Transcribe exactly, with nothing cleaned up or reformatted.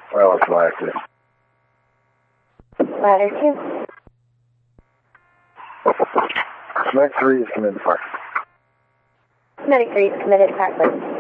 Well, it's ladder two. Ladder two. Medic three is committed to park. Medic three is committed to park.